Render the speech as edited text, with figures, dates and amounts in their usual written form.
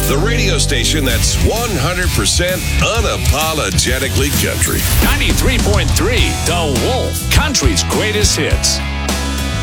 The radio station that's 100% unapologetically country. 93.3 The Wolf, country's greatest hits.